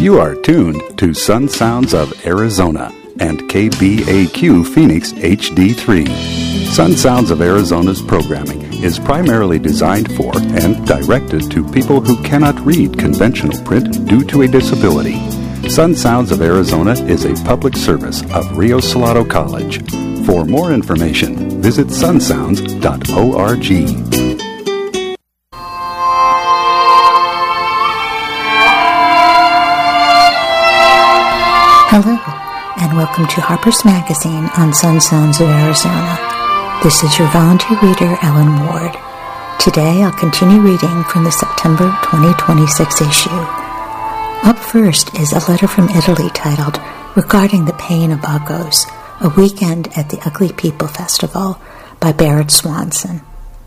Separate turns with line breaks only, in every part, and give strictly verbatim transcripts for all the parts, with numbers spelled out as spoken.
You are tuned to Sun Sounds of Arizona and K B A Q Phoenix H D three. Sun Sounds of Arizona's programming is primarily designed for and directed to people who cannot read conventional print due to a disability. Sun Sounds of Arizona is a public service of Rio Salado College. For more information, visit sun sounds dot org.
Hello, and welcome to Harper's Magazine on Sun Sounds of Arizona. This is your volunteer reader, Ellen Ward. Today, I'll continue reading from the September twenty twenty-six issue. Up first is a letter from Italy titled Regarding the Pain of Uggos, a Weekend at the Ugly People Festival by Barrett Swanson.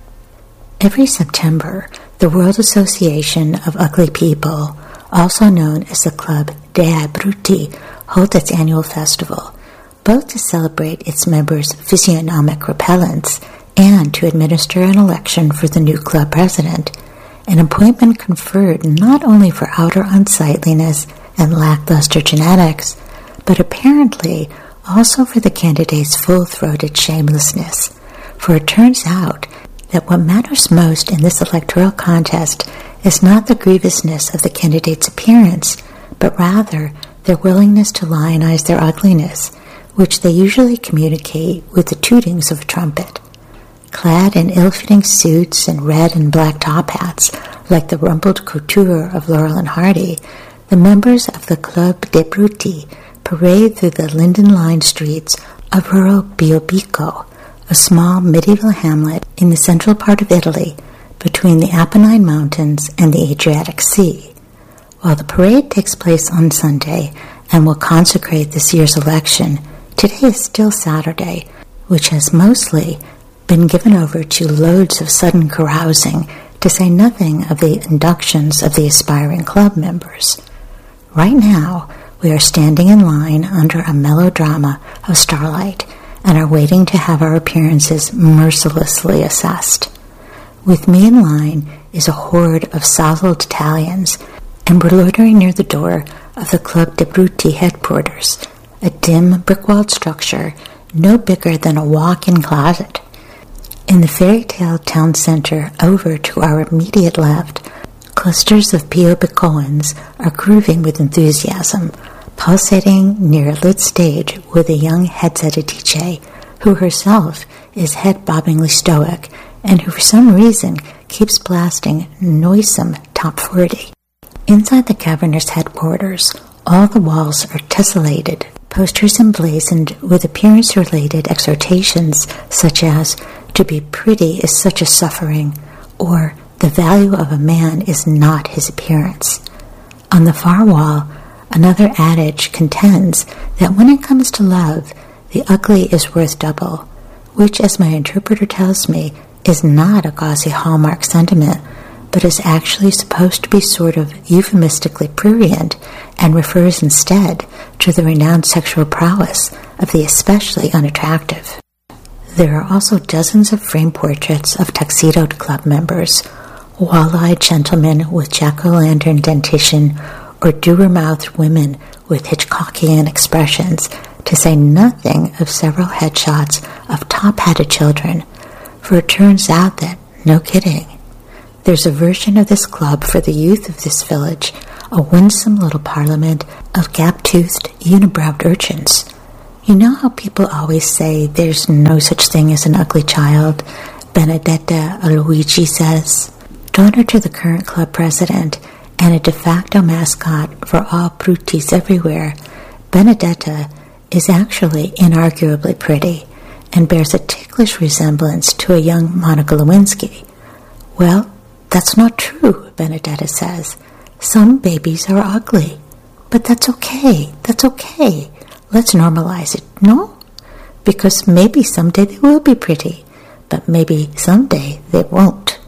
Every September, the World Association of Ugly People, also known as the Club Dei Brutti, holds its annual festival, both to celebrate its members' physiognomic repellence and to administer an election for the new club president, an appointment conferred not only for outer unsightliness and lackluster genetics, but apparently also for the candidate's full-throated shamelessness. For it turns out that what matters most in this electoral contest is not the grievousness of the candidate's appearance, but rather their willingness to lionize their ugliness, which they usually communicate with the tootings of a trumpet. Clad in ill-fitting suits and red and black top hats, like the rumpled couture of Laurel and Hardy, the members of the Club Dei Brutti parade through the linden-lined streets of rural Biobico, a small medieval hamlet in the central part of Italy, between the Apennine Mountains and the Adriatic Sea. While the parade takes place on Sunday and will consecrate this year's election, today is still Saturday, which has mostly been given over to loads of sudden carousing, to say nothing of the inductions of the aspiring club members. Right now, we are standing in line under a melodrama of starlight and are waiting to have our appearances mercilessly assessed. With me in line is a horde of sozzled Italians, and we're loitering near the door of the Club Dei Brutti headquarters, a dim brick-walled structure no bigger than a walk-in closet. In the fairy tale town center over to our immediate left, clusters of Biobicoans are grooving with enthusiasm, pulsating near a lit stage with a young headseted D J, who herself is head-bobbingly stoic and who for some reason keeps blasting noisome top forty. Inside the cavernous headquarters, all the walls are tessellated, posters emblazoned with appearance-related exhortations such as, "To be pretty is such a suffering," or "The value of a man is not his appearance." On the far wall, another adage contends that when it comes to love, the ugly is worth double, which, as my interpreter tells me, is not a gauzy Hallmark sentiment, but is actually supposed to be sort of euphemistically prurient and refers instead to the renowned sexual prowess of the especially unattractive. There are also dozens of frame portraits of tuxedoed club members, wall-eyed gentlemen with jack-o'-lantern dentition, or dour-mouthed women with Hitchcockian expressions, to say nothing of several headshots of top-hatted children, for it turns out that, no kidding, there's a version of this club for the youth of this village, a winsome little parliament of gap-toothed, unibrowed urchins. You know how people always say there's no such thing as an ugly child? Benedetta Aloigi says. Daughter to the current club president and a de facto mascot for all Bruttis everywhere, Benedetta is actually inarguably pretty and bears a ticklish resemblance to a young Monica Lewinsky. Well, that's not true, Benedetta says. Some babies are ugly. But that's okay. That's okay. Let's normalize it, no? Because maybe someday they will be pretty, but maybe someday they won't.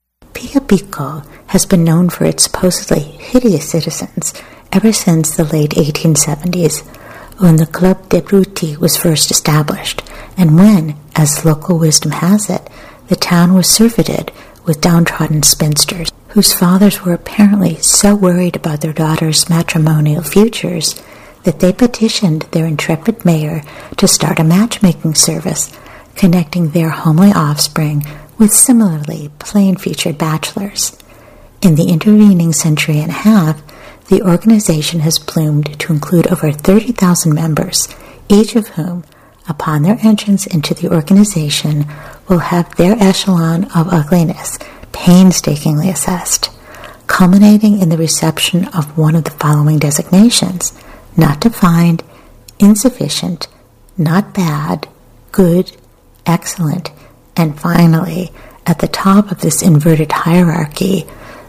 Biobico has been known for its supposedly hideous citizens ever since the late eighteen seventies, when the Club Dei Brutti was first established, and when, as local wisdom has it, the town was surfeited with downtrodden spinsters, whose fathers were apparently so worried about their daughters' matrimonial futures that they petitioned their intrepid mayor to start a matchmaking service, connecting their homely offspring with similarly plain-featured bachelors. In the intervening century and a half, the organization has bloomed to include over thirty thousand members, each of whom, upon their entrance into the organization, will have their echelon of ugliness painstakingly assessed, culminating in the reception of one of the following designations: not defined, insufficient, not bad, good, excellent, and finally, at the top of this inverted hierarchy,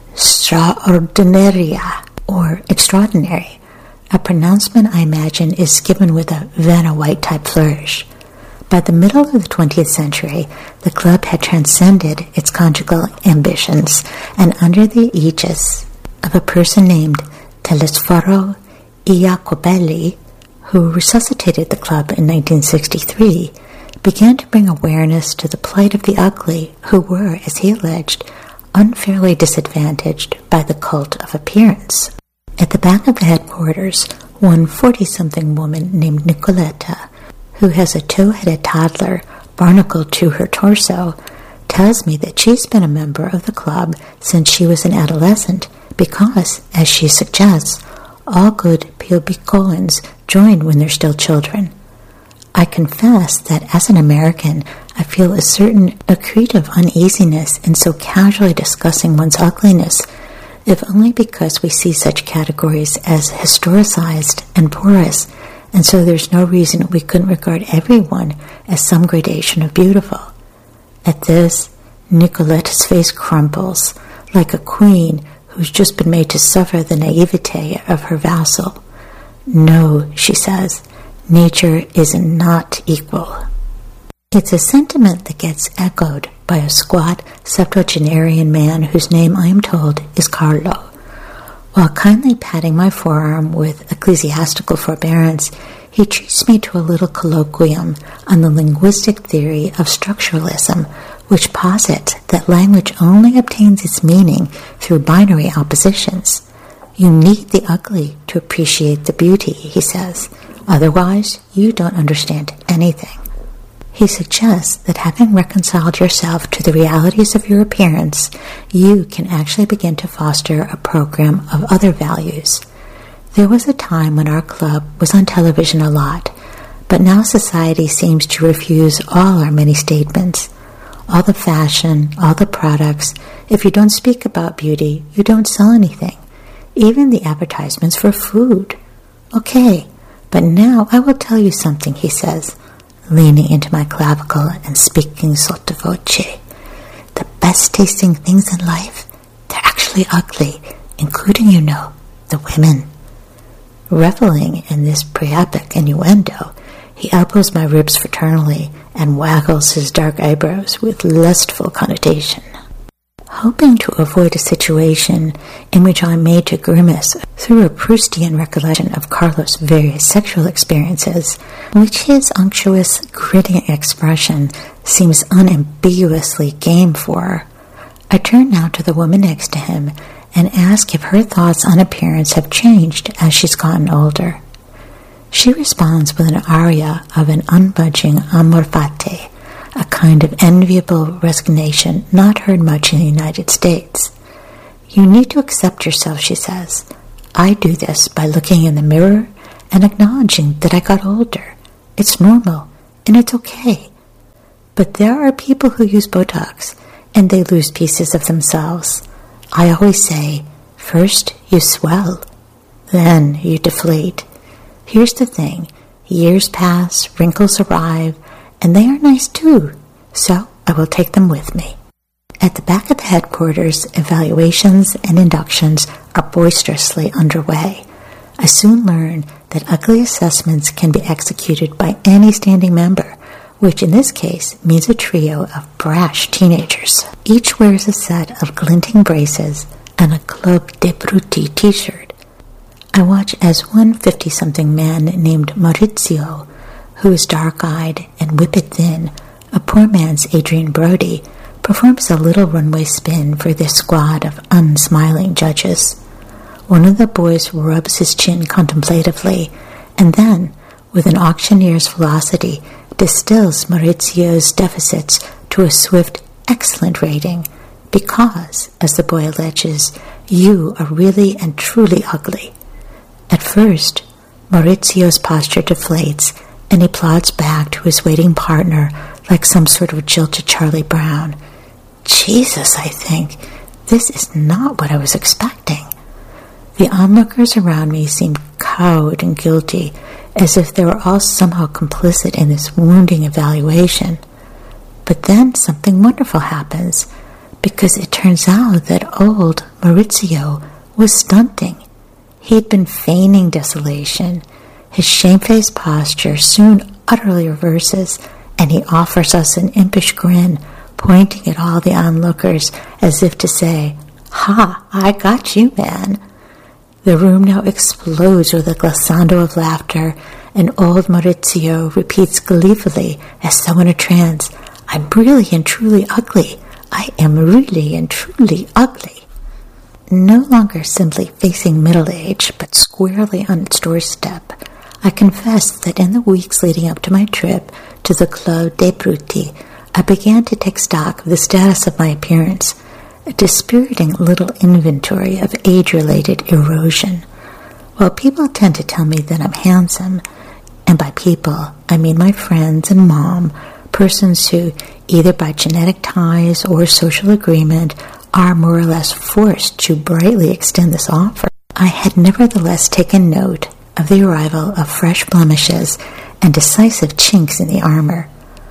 straordinaria, or extraordinary. A pronouncement, I imagine, is given with a Vanna White-type flourish. By the middle of the twentieth century, the club had transcended its conjugal ambitions, and under the aegis of a person named Telesforo Iacobelli, who resuscitated the club in nineteen sixty-three, began to bring awareness to the plight of the ugly, who were, as he alleged, unfairly disadvantaged by the cult of appearance. At the back of the headquarters, one forty-something woman named Nicoletta, who has a two-headed toddler barnacled to her torso, tells me that she's been a member of the club since she was an adolescent because, as she suggests, all good Pueblicans join when they're still children. I confess that as an American, I feel a certain accretive uneasiness in so casually discussing one's ugliness, if only because we see such categories as historicized and porous, and so there's no reason we couldn't regard everyone as some gradation of beautiful. At this, Nicoletta's face crumples, like a queen who's just been made to suffer the naivete of her vassal. No, she says, nature is not equal. It's a sentiment that gets echoed by a squat septuagenarian man whose name, I am told, is Carlo. While kindly patting my forearm with ecclesiastical forbearance, he treats me to a little colloquium on the linguistic theory of structuralism, which posits that language only obtains its meaning through binary oppositions. You need the ugly to appreciate the beauty, he says. Otherwise, you don't understand anything. He suggests that having reconciled yourself to the realities of your appearance, you can actually begin to foster a program of other values. There was a time when our club was on television a lot, but now society seems to refuse all our many statements. All the fashion, all the products. If you don't speak about beauty, you don't sell anything. Even the advertisements for food. Okay, but now I will tell you something, he says, leaning into my clavicle and speaking sotto voce. The best-tasting things in life, they're actually ugly, including, you know, the women. Reveling in this priapic innuendo, he elbows my ribs fraternally and waggles his dark eyebrows with lustful connotation. Hoping to avoid a situation in which I'm made to grimace through a Proustian recollection of Carlos' various sexual experiences, which his unctuous, gritty expression seems unambiguously game for, I turn now to the woman next to him and ask if her thoughts on appearance have changed as she's gotten older. She responds with an aria of an unbudging amor fati, a kind of enviable resignation not heard much in the United States. You need to accept yourself, she says. I do this by looking in the mirror and acknowledging that I got older. It's normal, and it's okay. But there are people who use Botox, and they lose pieces of themselves. I always say, first you swell, then you deflate. Here's the thing, years pass, wrinkles arrive, and they are nice too, so I will take them with me. At the back of the headquarters, evaluations and inductions are boisterously underway. I soon learn that ugly assessments can be executed by any standing member, which in this case means a trio of brash teenagers. Each wears a set of glinting braces and a Club de Bruti t-shirt. I watch as one fifty-something man named Maurizio, who is dark-eyed and whippet thin, a poor man's Adrian Brody, performs a little runway spin for this squad of unsmiling judges. One of the boys rubs his chin contemplatively, and then, with an auctioneer's velocity, distills Maurizio's deficits to a swift, excellent rating, because, as the boy alleges, you are really and truly ugly. At first, Maurizio's posture deflates, and he plods back to his waiting partner like some sort of jilted Charlie Brown. Jesus, I think, this is not what I was expecting. The onlookers around me seemed cowed and guilty, as if they were all somehow complicit in this wounding evaluation. But then something wonderful happens, because it turns out that old Maurizio was stunting. He'd been feigning desolation. His shamefaced posture soon utterly reverses, and he offers us an impish grin, pointing at all the onlookers as if to say, "Ha, I got you, man." The room now explodes with a glissando of laughter, and old Maurizio repeats gleefully, as though in a trance, "I'm really and truly ugly. I am really and truly ugly." No longer simply facing middle age, but squarely on its doorstep, I confess that in the weeks leading up to my trip to the Club dei Brutti, I began to take stock of the status of my appearance, a dispiriting little inventory of age-related erosion. While people tend to tell me that I'm handsome, and by people, I mean my friends and mom, persons who, either by genetic ties or social agreement, are more or less forced to brightly extend this offer, I had nevertheless taken note of the arrival of fresh blemishes and decisive chinks in the armor.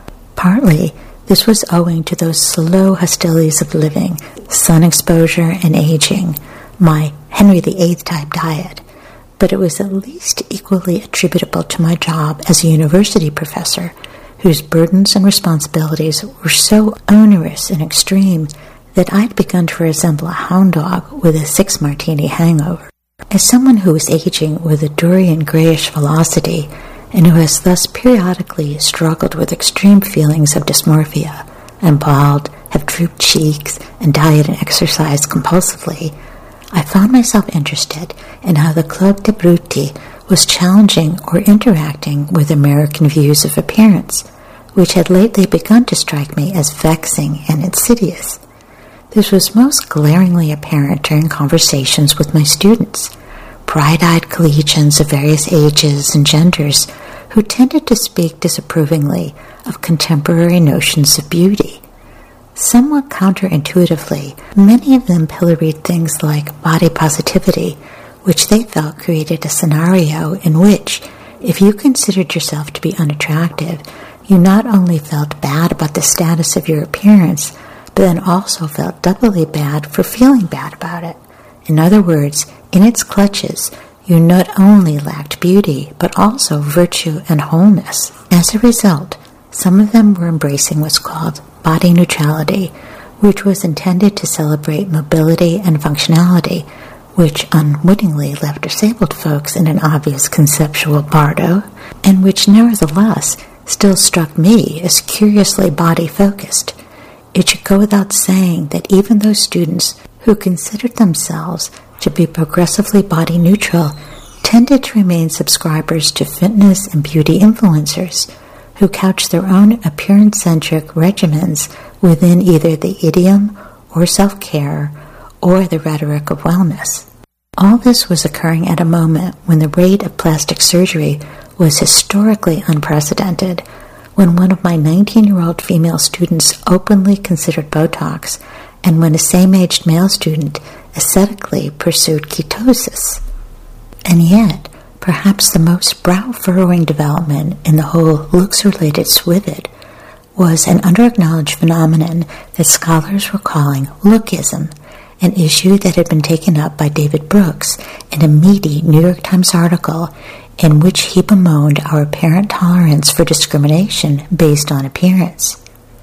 Partly, this was owing to those slow hostilities of living, sun exposure and aging, my Henry the Eighth type diet, but it was at least equally attributable to my job as a university professor, whose burdens and responsibilities were so onerous and extreme that I'd begun to resemble a hound dog with a six-martini hangover. As someone who was aging with a durian grayish velocity, and who has thus periodically struggled with extreme feelings of dysmorphia, and bald, have drooped cheeks, and diet and exercise compulsively, I found myself interested in how the Club dei Brutti was challenging or interacting with American views of appearance, which had lately begun to strike me as vexing and insidious. This was most glaringly apparent during conversations with my students, bright-eyed collegians of various ages and genders who tended to speak disapprovingly of contemporary notions of beauty. Somewhat counterintuitively, many of them pilloried things like body positivity, which they felt created a scenario in which, if you considered yourself to be unattractive, you not only felt bad about the status of your appearance, but then also felt doubly bad for feeling bad about it. In other words, in its clutches, you not only lacked beauty, but also virtue and wholeness. As a result, some of them were embracing what's called body neutrality, which was intended to celebrate mobility and functionality, which unwittingly left disabled folks in an obvious conceptual bardo, and which nevertheless still struck me as curiously body-focused. It should go without saying that even those students who considered themselves to be progressively body neutral tended to remain subscribers to fitness and beauty influencers who couched their own appearance-centric regimens within either the idiom or self-care or the rhetoric of wellness. All this was occurring at a moment when the rate of plastic surgery was historically unprecedented, when one of my nineteen-year-old female students openly considered Botox, and when a same-aged male student aesthetically pursued ketosis. And yet, perhaps the most brow-furrowing development in the whole looks-related swivet was an under-acknowledged phenomenon that scholars were calling lookism, an issue that had been taken up by David Brooks in a meaty New York Times article in which he bemoaned our apparent tolerance for discrimination based on appearance.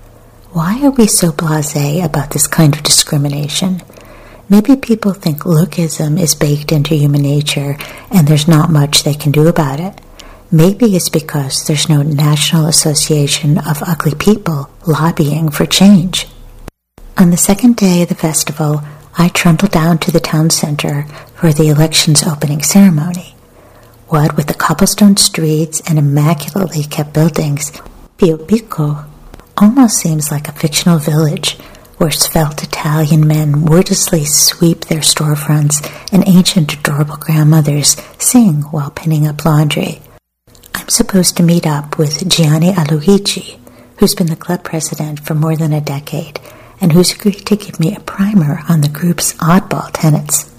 Why are we so blasé about this kind of discrimination? Maybe people think lookism is baked into human nature and there's not much they can do about it. Maybe it's because there's no National Association of Ugly People lobbying for change. On the second day of the festival, I trundled down to the town center for the election's opening ceremony. What with the cobblestone streets and immaculately kept buildings, Pio Pico almost seems like a fictional village where svelte Italian men wordlessly sweep their storefronts and ancient adorable grandmothers sing while pinning up laundry. I'm supposed to meet up with Gianni Aloigi, who's been the club president for more than a decade and who's agreed to give me a primer on the group's oddball tenets.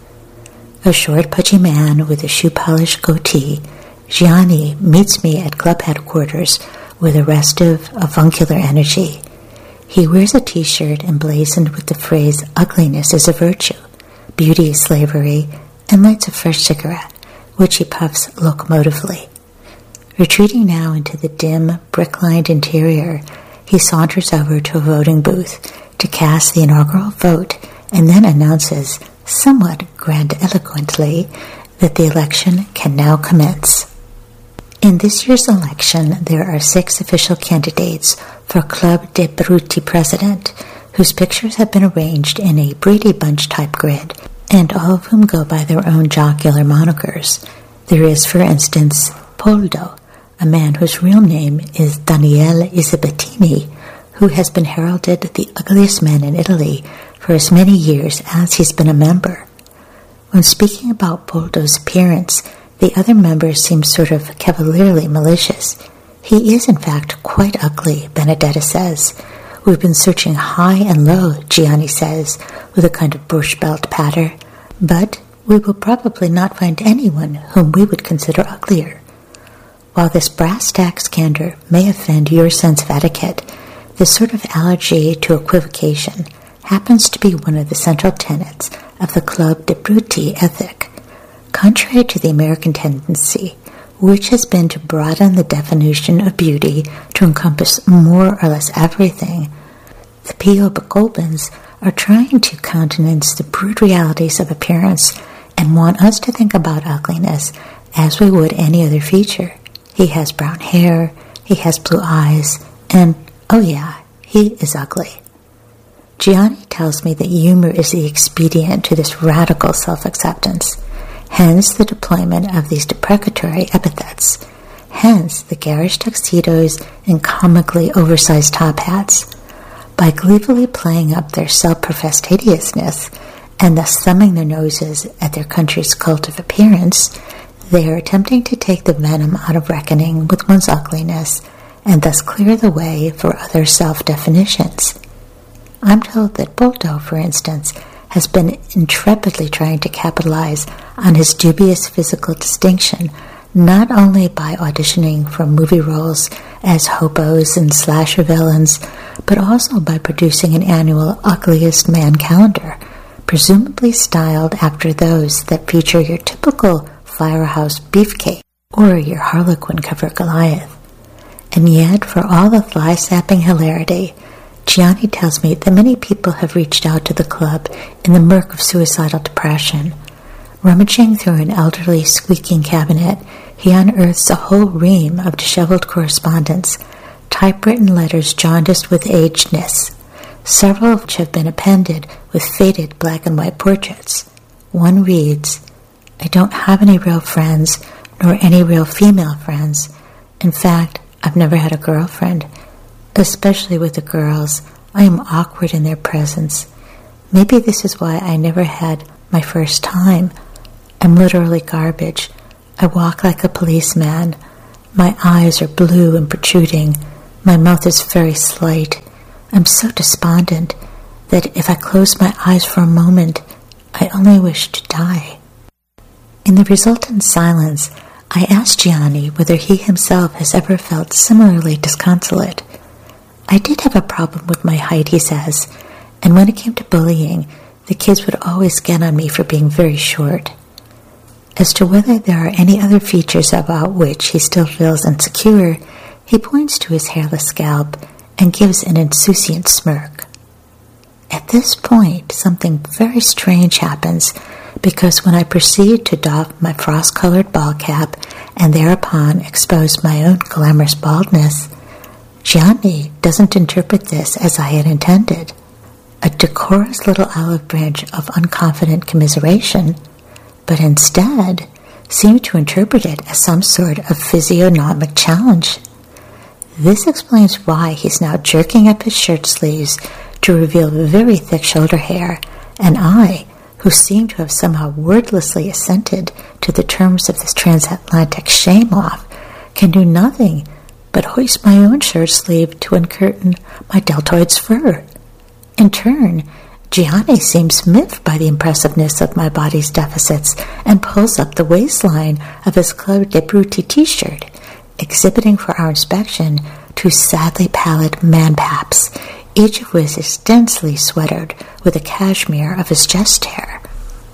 A short, pudgy man with a shoe-polished goatee, Gianni meets me at club headquarters with a restive, avuncular energy. He wears a t-shirt emblazoned with the phrase, "Ugliness is a virtue, beauty is slavery," and lights a fresh cigarette, which he puffs locomotively. Retreating now into the dim, brick-lined interior, he saunters over to a voting booth to cast the inaugural vote and then announces, somewhat grandiloquently, that the election can now commence. In this year's election, there are six official candidates for Club de Brutti president, whose pictures have been arranged in a Brady Bunch type grid, and all of whom go by their own jocular monikers. There is, for instance, Poldo, a man whose real name is Daniele Isabettini, who has been heralded the ugliest man in Italy for as many years as he's been a member. When speaking about Poldo's appearance, the other members seem sort of cavalierly malicious. He is, in fact, quite ugly, Benedetta says. We've been searching high and low, Gianni says, with a kind of Bush belt patter, but we will probably not find anyone whom we would consider uglier. While this brass tacks candor may offend your sense of etiquette, this sort of allergy to equivocation happens to be one of the central tenets of the Club de Brutti ethic. Contrary to the American tendency, which has been to broaden the definition of beauty to encompass more or less everything, the Pio Bacobans are trying to countenance the brute realities of appearance and want us to think about ugliness as we would any other feature. He has brown hair, he has blue eyes, and, oh yeah, he is ugly. Gianni tells me that humor is the expedient to this radical self-acceptance. Hence the deployment of these deprecatory epithets. Hence the garish tuxedos and comically oversized top hats. By gleefully playing up their self-professed hideousness and thus thumbing their noses at their country's cult of appearance, they are attempting to take the venom out of reckoning with one's ugliness and thus clear the way for other self-definitions. I'm told that Poldo, for instance, has been intrepidly trying to capitalize on his dubious physical distinction, not only by auditioning for movie roles as hobos and slasher villains, but also by producing an annual Ugliest Man calendar, presumably styled after those that feature your typical Firehouse Beefcake or your Harlequin cover Goliath. And yet, for all the fly-sapping hilarity, Gianni tells me that many people have reached out to the club in the murk of suicidal depression. Rummaging through an elderly, squeaking cabinet, he unearths a whole ream of disheveled correspondence, typewritten letters jaundiced with agedness, several of which have been appended with faded black and white portraits. One reads, "I don't have any real friends, nor any real female friends. In fact, I've never had a girlfriend. Especially with the girls, I am awkward in their presence. Maybe this is why I never had my first time. I'm literally garbage. I walk like a policeman. My eyes are blue and protruding. My mouth is very slight. I'm so despondent that if I close my eyes for a moment, I only wish to die." In the resultant silence, I asked Gianni whether he himself has ever felt similarly disconsolate. I did have a problem with my height, he says, and when it came to bullying, the kids would always get on me for being very short. As to whether there are any other features about which he still feels insecure, he points to his hairless scalp and gives an insouciant smirk. At this point, something very strange happens, because when I proceed to doff my frost-colored ball cap and thereupon expose my own glamorous baldness, Gianni doesn't interpret this as I had intended. a decorous little olive branch of unconfident commiseration, but instead seemed to interpret it as some sort of physiognomic challenge. This explains why he's now jerking up his shirt sleeves to reveal very thick shoulder hair, and I, who seem to have somehow wordlessly assented to the terms of this transatlantic shame-off, can do nothing but hoist my own shirt sleeve to uncurtain my deltoid's fur. In turn, Gianni seems miffed by the impressiveness of my body's deficits and pulls up the waistline of his Club de Brutti t-shirt, exhibiting for our inspection two sadly pallid man-paps, each of which is densely sweatered with the cashmere of his chest hair.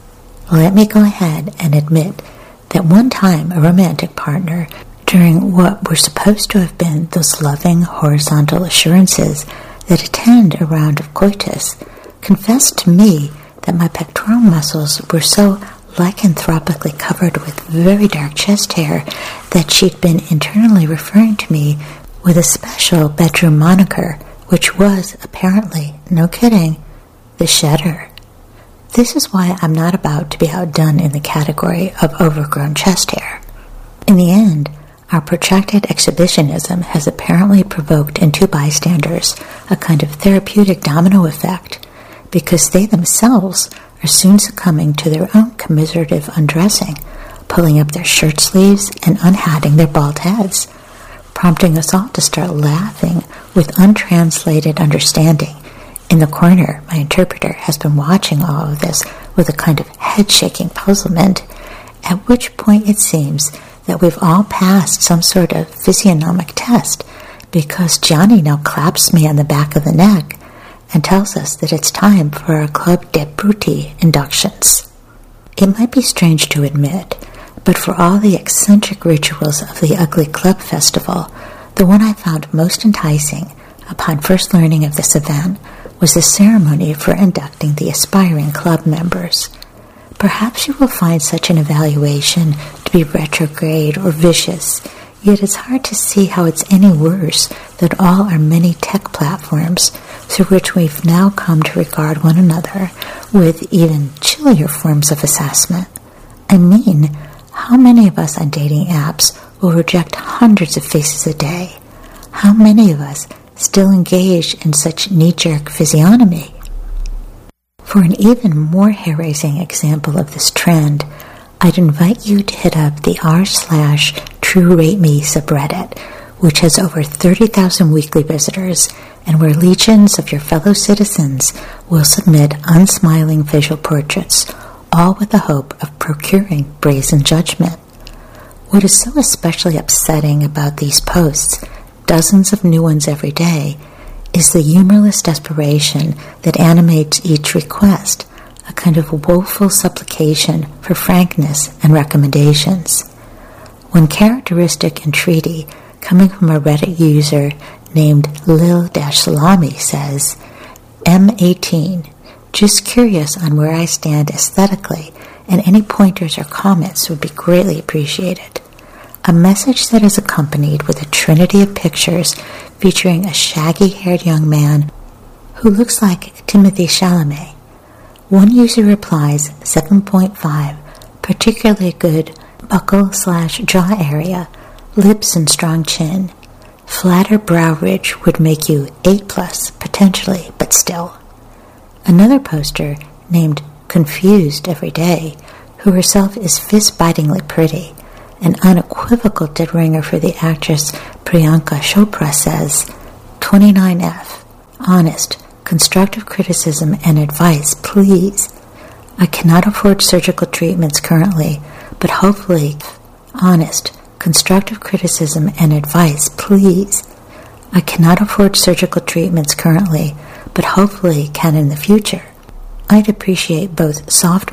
Let me go ahead and admit that one time a romantic partner, during what were supposed to have been those loving horizontal assurances that attend a round of coitus, confessed to me that my pectoral muscles were so lycanthropically covered with very dark chest hair that she'd been internally referring to me with a special bedroom moniker, which was, apparently, no kidding, the Shedder. This is why I'm not about to be outdone in the category of overgrown chest hair. In the end, our protracted exhibitionism has apparently provoked in two bystanders a kind of therapeutic domino effect, because they themselves are soon succumbing to their own commiserative undressing, pulling up their shirt sleeves and unhatting their bald heads, prompting us all to start laughing with untranslated understanding. In the corner, my interpreter has been watching all of this with a kind of head-shaking puzzlement, at which point it seems that we've all passed some sort of physiognomic test, because Gianni now claps me on the back of the neck and tells us that it's time for our Club de Brutti inductions. It might be strange to admit, but for all the eccentric rituals of the Ugly Club Festival, the one I found most enticing upon first learning of this event was the ceremony for inducting the aspiring club members. Perhaps you will find such an evaluation to be retrograde or vicious, yet it's hard to see how it's any worse than all our many tech platforms through which we've now come to regard one another with even chillier forms of assessment. I mean, how many of us on dating apps will reject hundreds of faces a day? How many of us still engage in such knee-jerk physiognomy? For an even more hair-raising example of this trend, I'd invite you to hit up the r slash True Rate Me subreddit, which has over thirty thousand weekly visitors, and where legions of your fellow citizens will submit unsmiling facial portraits, all with the hope of procuring brazen judgment. What is so especially upsetting about these posts, dozens of new ones every day, is the humorless desperation that animates each request, a kind of woeful supplication for frankness and recommendations. One characteristic entreaty coming from a Reddit user named Lil-Salami says, M eighteen, just curious on where I stand aesthetically, and any pointers or comments would be greatly appreciated. A message that is accompanied with a trinity of pictures featuring a shaggy-haired young man who looks like Timothy Chalamet. One user replies, seven point five, particularly good buckle slash jaw area, lips and strong chin. Flatter brow ridge would make you eight plus, potentially, but still. Another poster, named Confused Every Day, who herself is fist-bitingly pretty, an unequivocal dead ringer for the actress Priyanka Chopra, says, twenty-nine F, honest, constructive criticism and advice, please. I cannot afford surgical treatments currently, but hopefully, honest, constructive criticism and advice, please. I cannot afford surgical treatments currently, but hopefully can in the future. I'd appreciate both soft